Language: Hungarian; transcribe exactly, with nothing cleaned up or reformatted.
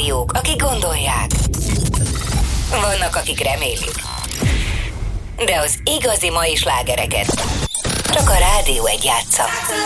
rádiók, akik gondolják. Vannak, akik remélik. De az igazi mai slágereket csak a Rádió egy játsza.